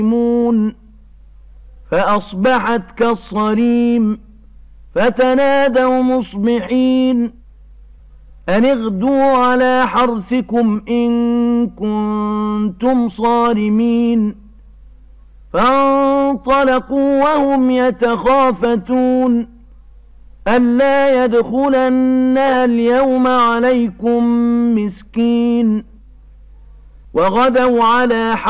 فأصبحت كالصريم فتنادوا مصبحين أن اغدوا على حرثكم إن كنتم صارمين فانطلقوا وهم يتخافتون ألا يدخلنها اليوم عليكم مسكين وغدوا على